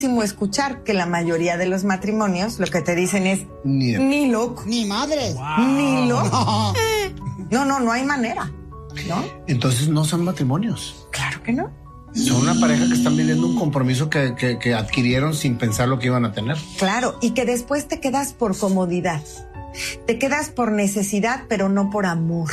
escuchar que la mayoría de los matrimonios lo que te dicen es ni loco, ni madre, ni loco. No hay manera, ¿no? Entonces no son matrimonios. Claro que no. Son una pareja que están viviendo un compromiso que adquirieron sin pensar lo que iban a tener. Claro, y que después te quedas por comodidad. Te quedas por necesidad, pero no por amor.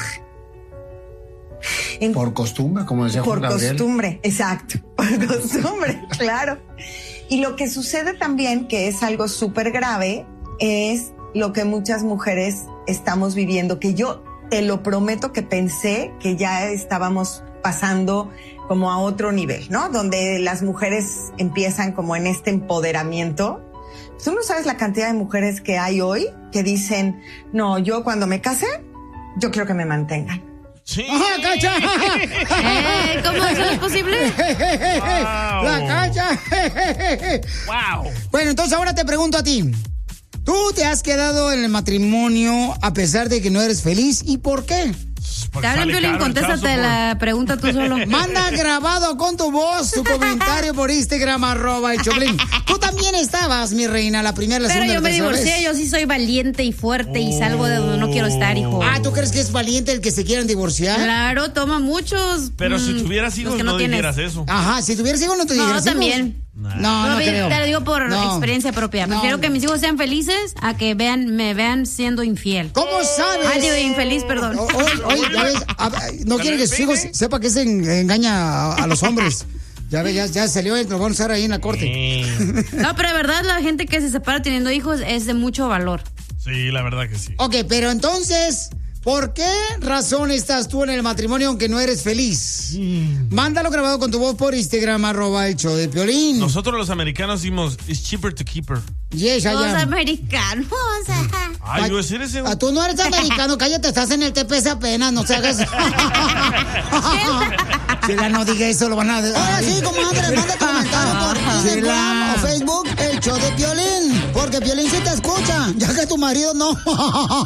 Por costumbre, como decía Juan Gabriel. Por costumbre, exacto. Por costumbre, claro. Y lo que sucede también, que es algo súper grave, es lo que muchas mujeres estamos viviendo, que yo te lo prometo que pensé que ya estábamos pasando como a otro nivel, ¿no? Donde las mujeres empiezan como en este empoderamiento. Tú no sabes la cantidad de mujeres que hay hoy que dicen, no, yo cuando me case, yo quiero que me mantengan. Sí. ¡Ajá, Cacha! ¿Cómo eso es posible? Wow. La Cacha. Wow. Bueno, entonces ahora te pregunto a ti. ¿Tú te has quedado en el matrimonio a pesar de que no eres feliz? ¿Y por qué? Te hablan, Piolín, contéstate la pregunta tú solo. Manda grabado con tu voz tu comentario por Instagram, @el-Choplin. Tú también estabas, mi reina, la primera, la Pero segunda, yo me tercera divorcié, vez. yo sí soy valiente y fuerte y salgo de donde no quiero estar, hijo. Ah, ¿tú crees que es valiente el que se quieran divorciar? Claro, toma muchos. Pero si tuvieras hijos que no tienes. dijeras eso. Ajá, si tuvieras hijos no te dijeras No, hijos. también. No creo. Te lo digo por No. experiencia propia. Prefiero que mis hijos sean felices a que me vean siendo infiel. ¿Cómo sabes? Ah, digo, infeliz, perdón. Oye, ya ves, no quiere que sus hijos sepa que se engaña a los hombres. Ya ves, ya salió, lo van a usar ahí en la corte. No, pero de verdad la gente que se separa teniendo hijos es de mucho valor. Sí, la verdad que sí. Ok, pero entonces, ¿por qué razón estás tú en el matrimonio aunque no eres feliz? Mándalo grabado con tu voz por Instagram, @el-show-de-Piolín. Nosotros los americanos decimos, it's cheaper to keep her. Yes, I Los am. americanos. Ay, yo eres ese. Tú no eres americano, cállate, estás en el TPS apenas, no se hagas. Chela, no diga eso, lo van a... Ahora sí, comadre, manda comentario por Instagram o Facebook, el show de Piolín, porque Piolín sí te escucha, ya que tu marido no.